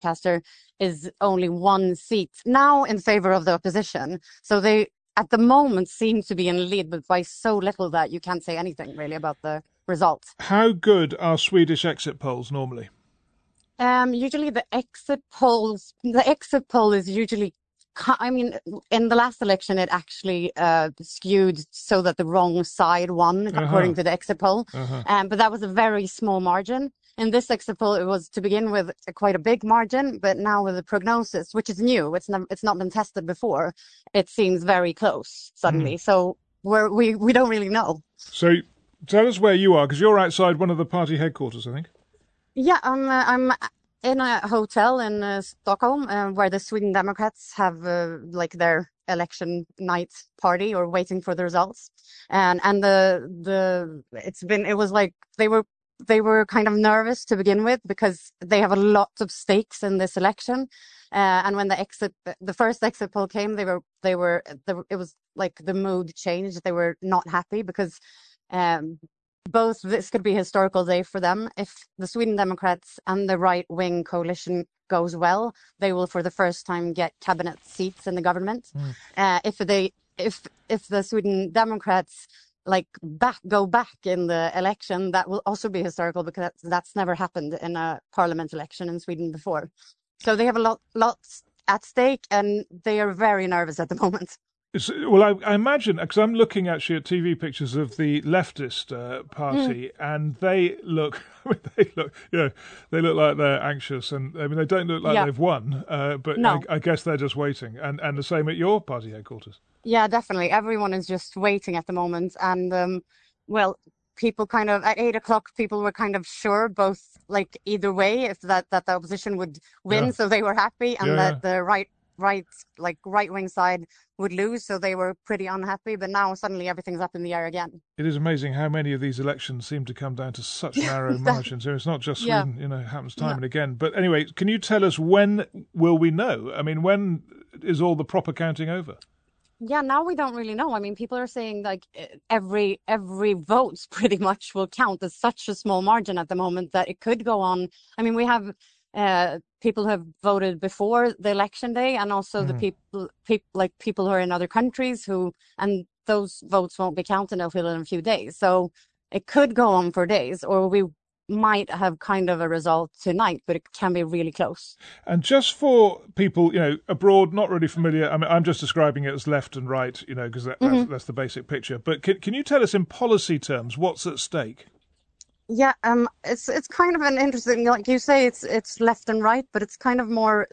Lancaster is only one seat now in favor of the opposition. So they, at the moment, seem to be in the lead, but by so little that you can't say anything really about the results. How good are Swedish exit polls normally? Usually the exit poll is usually, I mean, in the last election, it actually skewed so that the wrong side won, according to the exit poll. But that was a very small margin. In this exit poll, it was to begin with quite a big margin, but now with the prognosis, which is new, it's not been tested before, it seems very close suddenly. So we don't really know. So tell us where you are, because you're outside one of the party headquarters, I think. Yeah, I'm in a hotel in Stockholm, where the Sweden Democrats have like their election night party or waiting for the results, and it was like they were kind of nervous to begin with because they have a lot of stakes in this election, and when the first exit poll came, it was like the mood changed. They were not happy because. Both this could be a historical day for them. If the Sweden Democrats and the right-wing coalition goes well, they will for the first time get cabinet seats in the government. If the Sweden Democrats go back in the election, that will also be historical because that's never happened in a parliament election in Sweden before. So they have a lot at stake, and they are very nervous at the moment. Well, I imagine, because I'm looking actually at TV pictures of the leftist party, and they look like they're anxious, and I mean they don't look like they've won, but no. I guess they're just waiting, and the same at your party headquarters. Yeah, definitely. Everyone is just waiting at the moment, and people kind of at 8 o'clock, people were kind of sure both either way if that the opposition would win, so they were happy, and that the right-wing side would lose, so they were pretty unhappy. But now suddenly everything's up in the air again. It is amazing how many of these elections seem to come down to such narrow margins. So it's not just Sweden, it happens time and again. But anyway, can you tell us when will we know? I mean, when is all the proper counting over? Yeah, now we don't really know. I mean, people are saying every vote pretty much will count. There's such a small margin at the moment that it could go on. I mean, we have people who have voted before the election day, and also the people who are in other countries and those votes won't be counted until in a few days. So it could go on for days, or we might have kind of a result tonight, but it can be really close. And just for people, abroad, not really familiar, I mean, I'm just describing it as left and right, because that's the basic picture. But can you tell us in policy terms what's at stake? Yeah, it's kind of an interesting, like you say, it's left and right, but it's kind of more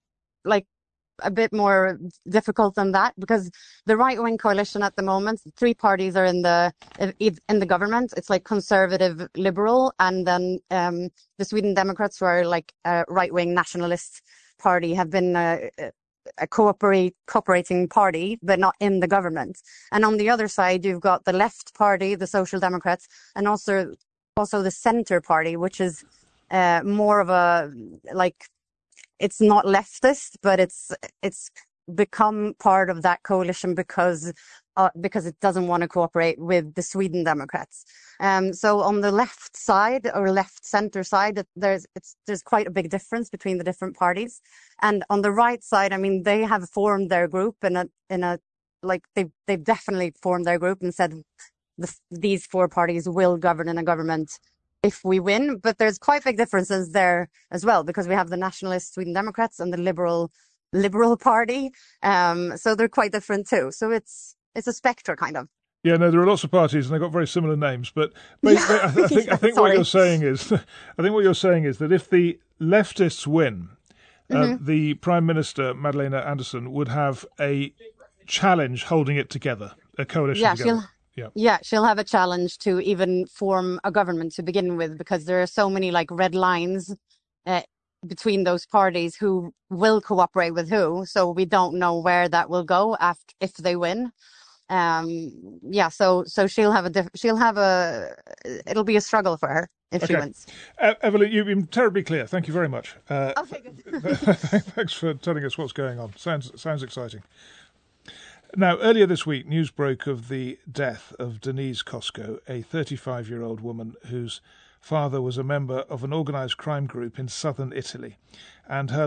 a bit more difficult than that, because the right-wing coalition at the moment, 3 parties are in the government. It's like conservative, liberal, and then the Sweden Democrats, who are like a right-wing nationalist party, have been a cooperating party, but not in the government. And on the other side, you've got the left party, the Social Democrats, and also the Center Party, which is more of a it's not leftist, but it's become part of that coalition because it doesn't want to cooperate with the Sweden Democrats. So on the left side or left center side, there's quite a big difference between the different parties. And on the right side, I mean, they have formed their group they've definitely formed their group and said these 4 parties will govern in a government if we win. But there's quite big differences there as well, because we have the nationalist Sweden Democrats and the liberal party. So they're quite different too. So it's a spectrum kind of. Yeah, no, there are lots of parties and they've got very similar names. But I think what you're saying is, that if the leftists win, the Prime Minister Magdalena Andersson would have a challenge holding it together, a coalition together. She'll have a challenge to even form a government to begin with, because there are so many red lines between those parties who will cooperate with who. So we don't know where that will go if they win. So it'll be a struggle for her if she wins. Evelyn, you've been terribly clear. Thank you very much. Okay, good. Thanks for telling us what's going on. Sounds exciting. Now, earlier this week, news broke of the death of Denise Cosco, a 35-year-old woman whose father was a member of an organised crime group in southern Italy, and her